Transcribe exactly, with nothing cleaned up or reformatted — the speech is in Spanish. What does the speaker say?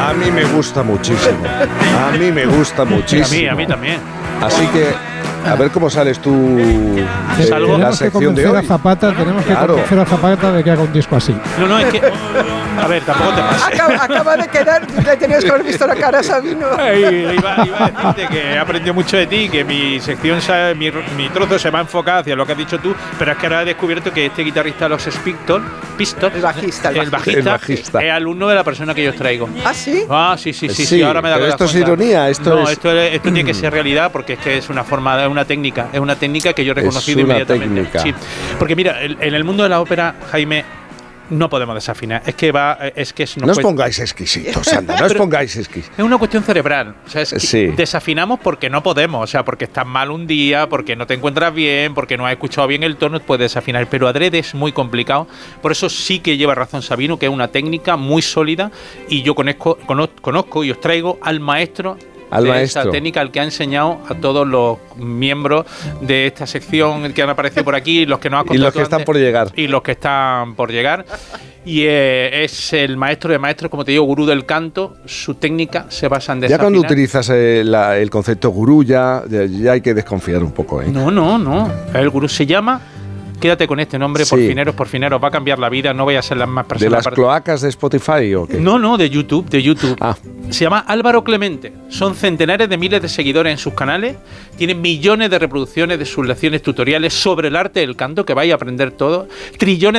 A mí me gusta muchísimo. A mí me gusta muchísimo. A mí, a mí también. Así que, a ver cómo sales tú eh, Tenemos la que sección de convencer a hoy. Zapata, tenemos que Claro. convencer a Zapata de que haga un disco así. No, no, es que... A ver, tampoco te pases. Acaba, acaba de quedar, le tenías que haber visto la cara a Sabino. Ay, iba, iba a decirte que he aprendido mucho de ti, que mi sección, se- mi, mi trozo se va a enfocar hacia lo que has dicho tú, pero es que ahora he descubierto que este guitarrista de los Pistols, Pistols El bajista, el el bajista, El bajista. es alumno de la persona que yo os traigo. ¿Ah, sí? Ah, sí, sí, sí, sí, Sí, ahora me da pero cuenta. esto es ironía, esto no, es- esto, es- esto tiene que ser realidad porque es que es una forma, es una técnica, es una técnica que yo he reconocido una inmediatamente. técnica. Sí, porque mira, el- en el mundo de la ópera, Jaime, no podemos desafinar. Es que va, es que es, nos No os cuesta- pongáis exquisitos, anda, no os Pero- pongáis exquisitos. Es una cuestión cerebral. O sea, es que Sí. desafinamos porque no podemos. O sea, porque estás mal un día, porque no te encuentras bien, porque no has escuchado bien el tono, puedes desafinar. Pero adrede es muy complicado. Por eso sí que lleva razón Sabino, que es una técnica muy sólida. Y yo conozco, cono- conozco y os traigo al maestro. Al de maestro. esa técnica, al que ha enseñado a todos los miembros de esta sección que han aparecido por aquí, los que nos han Y contado los que tú están antes, por llegar. y los que están por llegar. Y eh, es el maestro de maestros, como te digo, gurú del canto. Su técnica se basa en Ya desafinar. cuando utilizas eh, la- el concepto gurú, ya, ya- ya hay que desconfiar un poco, ¿eh? No, no, no. El gurú se llama... Quédate con este nombre, por Sí. fineros, por fineros. Va a cambiar la vida, no voy a ser las más ¿De personas. las aparte- cloacas de Spotify o qué? No, no, de YouTube, de YouTube. Ah. Se llama Álvaro Clemente. Son centenares de miles de seguidores en sus canales. Tienen millones de reproducciones de sus lecciones tutoriales sobre el arte del canto, que vais a aprender todo. Trillones